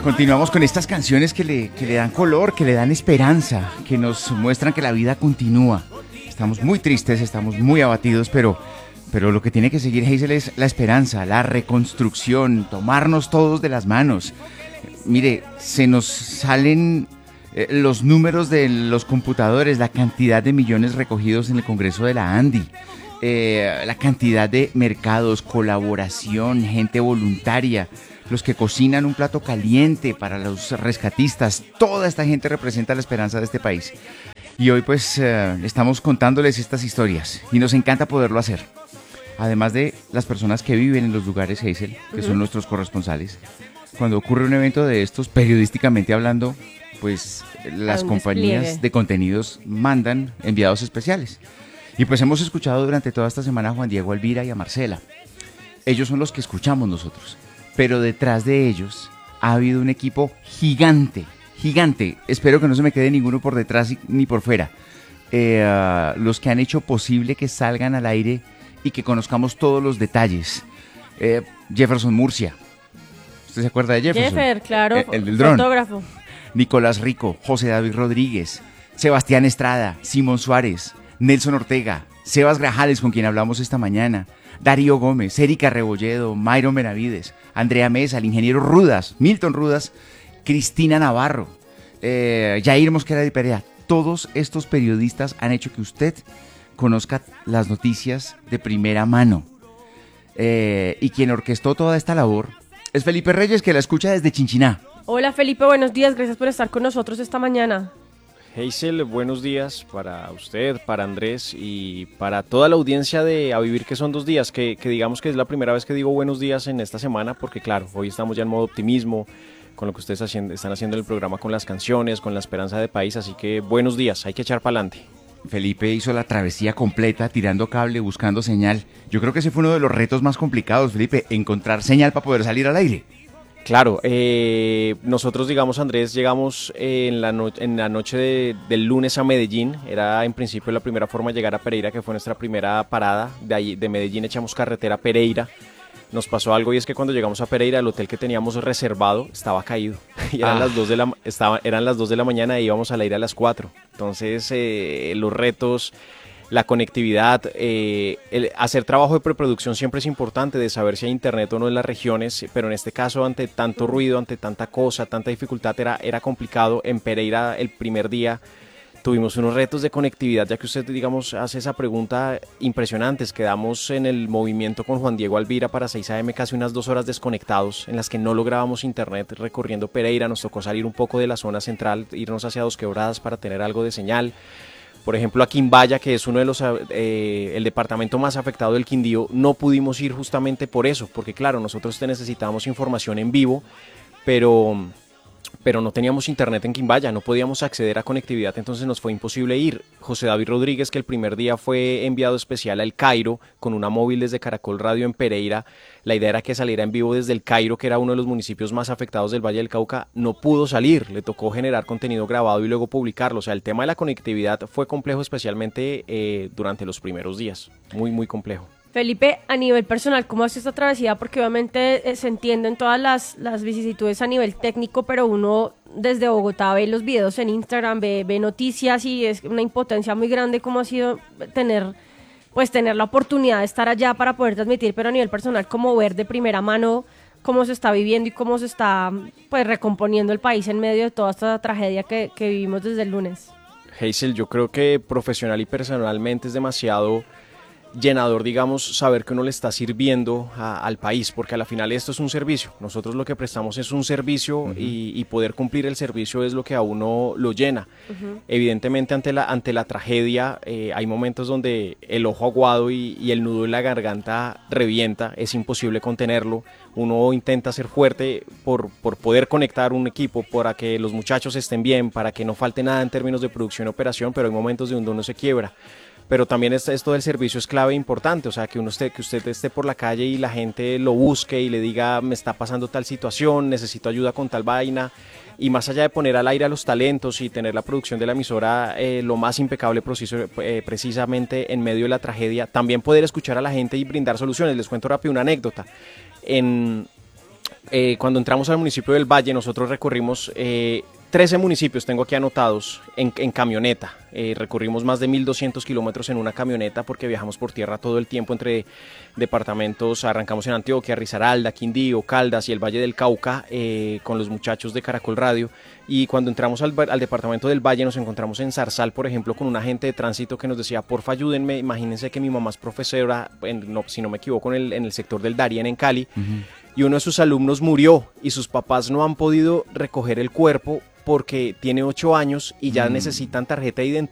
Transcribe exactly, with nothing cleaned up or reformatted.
Continuamos con estas canciones que le, que le dan color, que le dan esperanza, que nos muestran que la vida continúa. Estamos muy tristes, estamos muy abatidos, pero, pero lo que tiene que seguir, Hazel, es la esperanza, la reconstrucción, tomarnos todos de las manos. Mire, se nos salen eh, los números de los computadores, la cantidad de millones recogidos en el Congreso de la ANDI, eh, la cantidad de mercados, colaboración, gente voluntaria, los que cocinan un plato caliente para los rescatistas. Toda esta gente representa la esperanza de este país. Y hoy pues eh, estamos contándoles estas historias y nos encanta poderlo hacer. Además de las personas que viven en los lugares, Hazel, que uh-huh. son nuestros corresponsales. Cuando ocurre un evento de estos, periodísticamente hablando, pues las compañías despliegue de contenidos mandan enviados especiales. Y pues hemos escuchado durante toda esta semana a Juan Diego, a Elvira y a Marcela. Ellos son los que escuchamos nosotros. Pero detrás de ellos ha habido un equipo gigante, gigante. Espero que no se me quede ninguno por detrás ni por fuera. Eh, uh, los que han hecho posible que salgan al aire y que conozcamos todos los detalles. Eh, Jefferson Murcia. ¿Usted se acuerda de Jefferson? Jeffer, claro, el, el del dron. Fotógrafo. Nicolás Rico, José David Rodríguez, Sebastián Estrada, Simón Suárez, Nelson Ortega, Sebas Grajales, con quien hablamos esta mañana, Darío Gómez, Erika Rebolledo, Mayron Benavides, Andrea Mesa, el ingeniero Rudas, Milton Rudas, Cristina Navarro, eh, Jair Mosquera de Perea. Todos estos periodistas han hecho que usted conozca las noticias de primera mano. Eh, y quien orquestó toda esta labor es Felipe Reyes, que la escucha desde Chinchiná. Hola Felipe, buenos días, gracias por estar con nosotros esta mañana. Hazel, buenos días para usted, para Andrés y para toda la audiencia de A Vivir, que son dos días, que, que digamos que es la primera vez que digo buenos días en esta semana, porque claro, hoy estamos ya en modo optimismo, con lo que ustedes haciendo, están haciendo en el programa, con las canciones, con la esperanza de país, así que buenos días, hay que echar para adelante. Felipe hizo la travesía completa, tirando cable, buscando señal. Yo creo que ese fue uno de los retos más complicados, Felipe, encontrar señal para poder salir al aire. Claro, eh, nosotros, digamos, Andrés, llegamos eh, en, la no- en la noche de, del lunes a Medellín. Era en principio la primera forma de llegar a Pereira, que fue nuestra primera parada. De ahí, de Medellín echamos carretera a Pereira. Nos pasó algo y es que cuando llegamos a Pereira, el hotel que teníamos reservado estaba caído. Y eran, ah. las dos de la, estaba, eran las dos de la mañana y íbamos al aire a las cuatro. Entonces, eh, los retos, la conectividad, eh, el hacer trabajo de preproducción siempre es importante, de saber si hay internet o no en las regiones, pero en este caso, ante tanto ruido, ante tanta cosa, tanta dificultad, era, era complicado. En Pereira, el primer día, tuvimos unos retos de conectividad, ya que usted, digamos, hace esa pregunta impresionantes. Quedamos en el movimiento con Juan Diego Alvira para seis a eme casi unas dos horas desconectados, en las que no lográbamos internet recorriendo Pereira. Nos tocó salir un poco de la zona central, irnos hacia Dos Quebradas para tener algo de señal. Por ejemplo, a Quimbaya, que es uno de los eh, el departamento más afectado del Quindío, no pudimos ir justamente por eso, porque claro, nosotros necesitábamos información en vivo, pero, pero no teníamos internet en Quimbaya, no podíamos acceder a conectividad, entonces nos fue imposible ir. José David Rodríguez, que el primer día fue enviado especial al Cairo con una móvil desde Caracol Radio en Pereira, la idea era que saliera en vivo desde el Cairo, que era uno de los municipios más afectados del Valle del Cauca. No pudo salir, le tocó generar contenido grabado y luego publicarlo. O sea, el tema de la conectividad fue complejo, especialmente eh, durante los primeros días, muy muy complejo. Felipe, a nivel personal, ¿cómo hace esta travesía? Porque obviamente eh, se entienden todas las, las vicisitudes a nivel técnico, pero uno desde Bogotá ve los videos en Instagram, ve, ve noticias y es una impotencia muy grande. ¿Cómo ha sido tener, pues, tener la oportunidad de estar allá para poder transmitir, pero a nivel personal, como ver de primera mano cómo se está viviendo y cómo se está, pues, recomponiendo el país en medio de toda esta tragedia que, que vivimos desde el lunes? Hazel, yo creo que profesional y personalmente es demasiado llenador, digamos, saber que uno le está sirviendo a, al país, porque a la final esto es un servicio. Nosotros lo que prestamos es un servicio, uh-huh. y, y poder cumplir el servicio es lo que a uno lo llena. Uh-huh. Evidentemente, ante la, ante la tragedia, eh, hay momentos donde el ojo aguado y, y el nudo en la garganta revienta, es imposible contenerlo. Uno intenta ser fuerte por, por poder conectar un equipo, para que los muchachos estén bien, para que no falte nada en términos de producción y operación, pero hay momentos donde uno se quiebra. Pero también esto, esto del servicio es clave e importante, o sea, que uno esté, que usted esté por la calle y la gente lo busque y le diga, me está pasando tal situación, necesito ayuda con tal vaina, y más allá de poner al aire a los talentos y tener la producción de la emisora eh, lo más impecable preciso, eh, precisamente en medio de la tragedia, también poder escuchar a la gente y brindar soluciones. Les cuento rápido una anécdota. En... eh, cuando entramos al municipio del Valle, nosotros recorrimos eh, trece municipios, tengo aquí anotados, en, en camioneta. Eh, recorrimos más de mil doscientos kilómetros en una camioneta porque viajamos por tierra todo el tiempo entre departamentos. Arrancamos en Antioquia, Risaralda, Quindío, Caldas y el Valle del Cauca eh, con los muchachos de Caracol Radio. Y cuando entramos al, al departamento del Valle nos encontramos en Zarzal, por ejemplo, con un agente de tránsito que nos decía, porfa ayúdenme, imagínense que mi mamá es profesora, en, no, si no me equivoco, en el, en el sector del Darién en Cali. Uh-huh. Y uno de sus alumnos murió y sus papás no han podido recoger el cuerpo porque tiene ocho años y ya mm. necesitan tarjeta de identidad